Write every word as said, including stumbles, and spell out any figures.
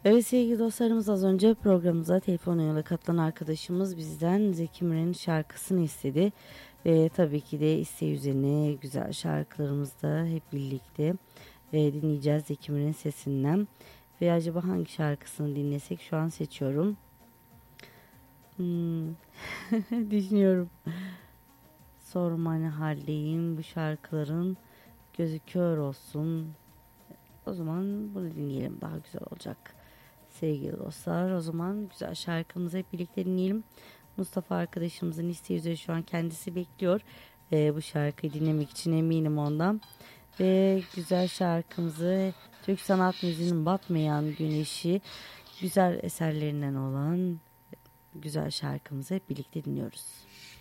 Evet sevgili dostlarımız, az önce programımıza telefon yoluyla katılan arkadaşımız bizden Zeki Müren'in şarkısını istedi. Ve tabii ki de isteği üzerine güzel şarkılarımızda hep birlikte e, dinleyeceğiz Zeki Müren'in sesinden. Ve acaba hangi şarkısını dinlesek, şu an seçiyorum. Hmm. Düşünüyorum. Sorma ne haldeyim, bu şarkıların gözü kör olsun. O zaman bunu dinleyelim, daha güzel olacak. Sevgili dostlar, o zaman güzel şarkımızı hep birlikte dinleyelim. Mustafa arkadaşımızın isteği üzere şu an kendisi bekliyor. Ee, bu şarkıyı dinlemek için eminim ondan. Ve güzel şarkımızı, Türk sanat müziğinin batmayan güneşi, güzel eserlerinden olan güzel şarkımızı hep birlikte dinliyoruz.